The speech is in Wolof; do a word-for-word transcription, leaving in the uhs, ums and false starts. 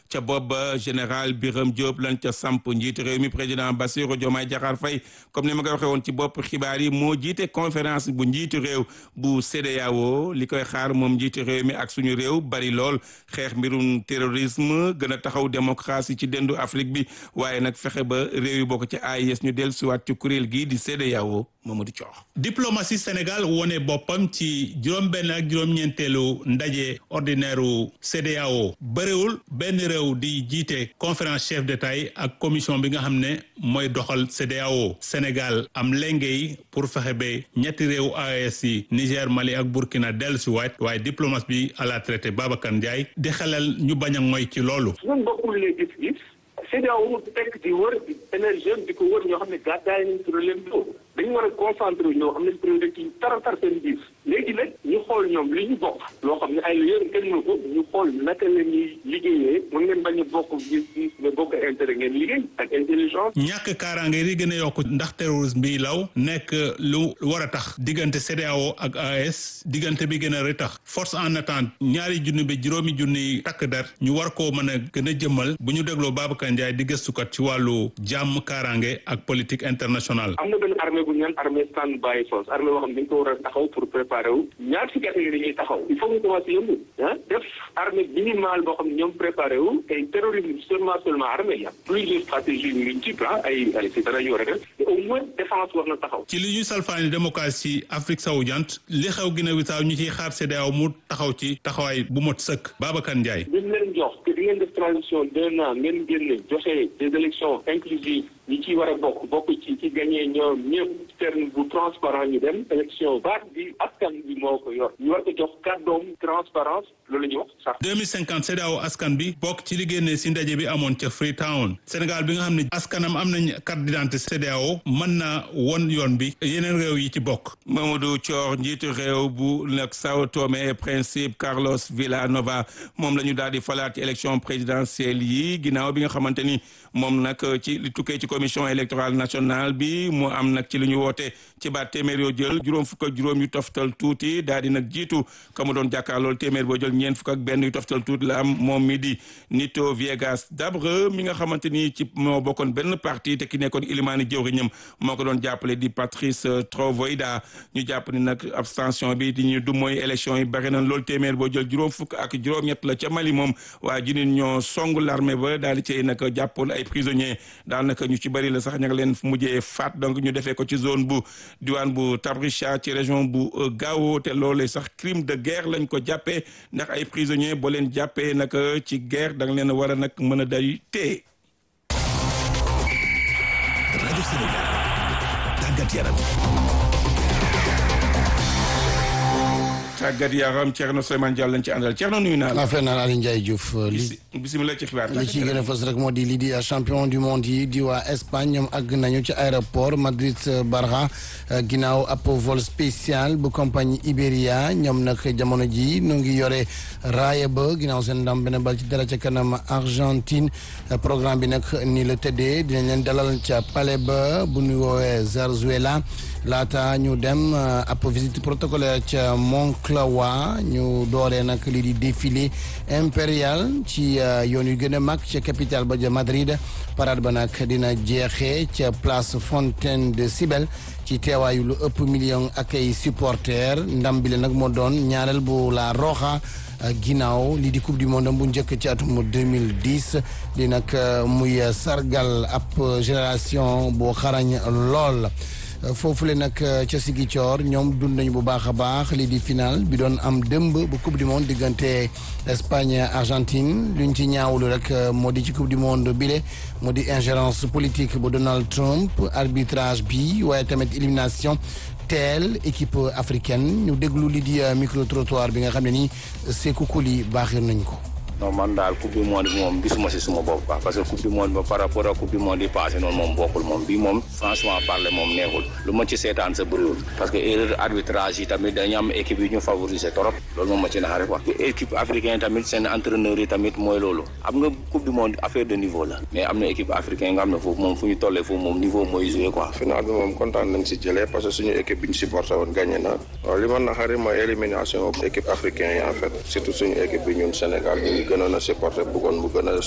ca bopp ba général Birame Diop lañ ca samp njiitu réew mi président Bassirou Diomaye Diakhar Faye comme ni ma ko waxee woon ci bopp xibaar yi moo jiite conférence bu njiitu réew bu C E D E A O li koy xaar moom njiitu réew mi ak suñu réew bari lool xeex mbirum terrorisme gën a taxaw démocratie ci dendu Afrique bi waaye nag fexe ba réew yi bokk ci A I S ñu dellusiwaat ci kuréel gii di C E D E A O Mamadou Thior. diplomatie Sénégal wone boppam ci juróom-benn ak juróom-ñeenteelu ndaje ordinaire u C E D E A O bëriwul benn réew di jiite conférence chef d'État yi ak commission bi nga xam ne mooy doxal C E D E A O Sénégal am lengey pour fexe ba ñetti réew A E S yi Niger Mali ak Burkina dellusiwaat waaye diplomate bi à la traité Babacar Ndiaye di xelal ñu bañ a ngoy ci loolu. ñun bokkul les gis-gis C E D E A O tekk di wër di énergie di ko wër ñoo xam ne gàddaay nañ problème boobu dañu war a concentré ñoo xam ne priorité yi tara tar seen biir léegi nag ñu xool ñoom li ñu bokk loo xam ne ay yéen kenn mënu ko ñu xool naka la ñuy liggéeyee mën ngeen bañ a bokk gis-gis mais bokk intérêt ngeen liggéey ak intelligence. ñàkk kaaraange yi gën a yokk ndax terrorisme bi law nekk lu war a tax diggante C E D E A O ak A E S diggante bi gën a retax force en attente ñaari junni ba juróomi junni takk der ñu war koo mën a gën a jëmmal bu ñu dégloo Babacar Ndiaye di gëstukat ci wàllu jàmm kaaraange ak politique internationale. am na benn armée bu ñaan armée stand by force armée boo xam ne dañ ko war a taxaw pour préparer wu ñaar si gerte yi dañuy taxaw il faut ñu commencé yëngu ah def armée minimale boo xam ne ñoom préparé wu ay terrorisme seulement seulement armée y a plusieurs stratégies multiples ay ay si dara ñu war a def mais au moins défense war na taxaw. ci li ñuy salfaani démocratie Afrique sowu-jant li xew Guinée-Bissau ñu ciy xaar C E D E A O mu taxaw ci taxawaay bu mot sëkk Babacar Ndiaye. ñu leen jox que di ngeen def transition d'un an ngeen génne joxe des élections inclusives ñi ciy war a bokk bokk ci ci gagné ñoom ñëpp terme bu transparent ñu dem élection baat bi askan bi moo ko yor ñu war ko jox kàddoom transparence loolu la ñuy wax sax. deux mille cinquante C E D E A O askan bi bokk ci li génnee si ndaje bi amoon ca Freetown Sénégal bi nga xam ne askanam am nañ carte d'identité C E D E A O mën na won yoon bi yeneen réew yi ci bokk. Mamadou Thior njiitu réew bu nag Sao Tomé et Principe Carlos Villanova moom la ñu daal di falaat ci élection présidentielle yi ginnaaw bi nga xamante ni moom nag ci li tukkee ci commission électorale nationale bi mu am nag ci li ñu woote ci baat téeméer yoo jël juróom fukk ak juróom yu toftal tuuti daal di nag jiitu ka mu doon jàkkaarlool téeméer boo jël ñeent fukk ak benn yu toftal tuuti la am moom mi di Nito Viegas Dabre mi nga xamante ni ci moo bokkoon benn parti te ki nekkoon ilimaani jëwriñam moo ko doon jàppale di Patrice Trovoida ñu jàpp ni nag abstention bi di ñu du mooy élection yi bari na loolu téeméer boo jël juróom fukk ak juróom-ñett la ca Mali moom waa ji nit ñoo songu l'armée ba daal di cay nag jàppoon ay prisonniers daanaka ñu ci bari la sax ña nga leen mujjee faat donc ñu defee ko ci zone bu diwaan bu Tabricha ci région bu Gao te loolee sax crime de guerre lañ ko jàppee ndax ay prisonniers boo leen jàppee nag ci guerre da nga leen war a nag mën a day téye. rajo Sénégal tàggat yaram. tàggat yaram Thierno Souleymane Diallo lañ ci àndal Thierno nuyu naa la. affaire naan Aliou Ndiaye Diouf. li bisimilah ci xibaar li ci gën a fës rek moo di lii di champion du monde yi di waa Espagne ñoom àgg nañu ci aéroport Madrid Baraja ginnaaw ab vol spécial bu compagnie Iberia ñoom nag jamono ji nu ngi yore raaya ba ginnaaw seen ndam benn bal ci dara ca kanam Argentine programme bi nag ni la tëddee dinañ leen dalal ca palais ba bu ñu woowee Zarzuela laata ñu dem ab visite protocolaire ca Moncloa ñu dooree nag lii di défilé impérial ci yoon yu gën a mag ca capitale ba ja Madrid parade ba nag dina jeexee ca place Fontaine de Cibel ci teewaayu lu ëpp million ak ay supporters ndam bi la nag moo doon ñaareel bu La Roja ginnaaw lii di coupe du monde bu njëkk ci atum deux mille dix li nag muy sargal ab génération bu xarañ lool. foofu le nag ca Ziguinchor ñoom dund nañu bu baax a baax lii di final bi doon am dëmb bu coupe du monde diggante Espagne Argentine luñ ci ñaawlu rek moo di ci coupe du monde bile moo di ingérence politique bu Donald Trump arbitrage bi waaye tamit élimination teel équipe africaine ñu déglu lii di micro trottoir bi nga xam ne nii Sékou Koli baaxir nañ ko. non man daal coupe du monde bi moom gisuma si suma bopp baax parce que coupe du monde ba par rapport ak coupe du monde yi passé noonu moom bokkul moom bii moom franchement parler moom neexul lu ma ci seetaan sa bëriwul parce que erreur arbitrage yi tamit dañu am équipe yi ñu favoriser trop loolu moom ma ci naxare quoi équipe africaine tamit seen entraîneur yi tamit mooy loolu am nga coupe du monde affaire de niveau la mais am na équipe africaine nga xam ne foofu moom fu ñu tollee foofu moom niveau mooy joué quoi. final bi moom kontaan nañ si jëlee parce que suñu équipe bi ñu supporté woon gagné na waaw li ma naxare mooy élimination équipe africaine yi en fait surtout suñu équipe bi ñun Sénégal gënoon a supporté bëggoon bu gën a